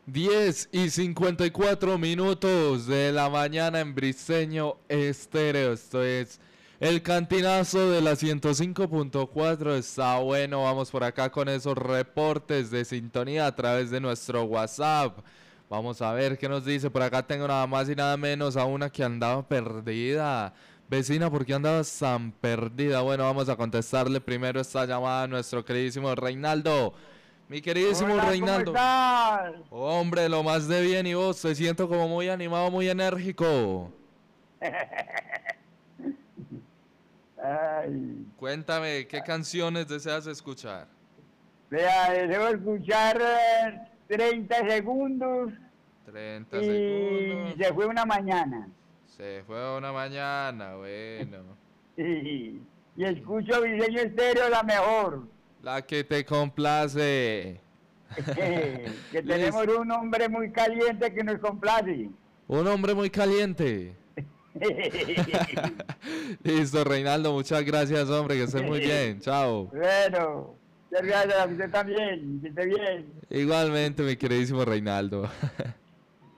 10:54 de la mañana en Briseño Estéreo. Esto es el cantinazo de la 105.4. Está bueno, vamos por acá con esos reportes de sintonía a través de nuestro WhatsApp. Vamos a ver qué nos dice. Por acá tengo nada más y nada menos a una que andaba perdida. Vecina, ¿por qué andabas tan perdida? Bueno, vamos a contestarle primero esta llamada a nuestro queridísimo Reinaldo. Mi queridísimo Hola, ¿cómo Reinaldo. estás? Hombre, lo más de bien, y vos, te siento como muy animado, muy enérgico. Ay, Cuéntame, ¿qué canciones deseas escuchar? vea, debo escuchar 30 segundos 30 y segundos. se fue una mañana. Se fue una mañana, bueno. Y escucho Diseño Estéreo la mejor. La que te complace. Que tenemos Listo. un hombre muy caliente que nos complace. Un hombre muy caliente. Listo, Reinaldo, muchas gracias, hombre, que estés muy bien. Chao. Bueno, muchas gracias a usted también, que esté bien. Igualmente, mi queridísimo Reinaldo.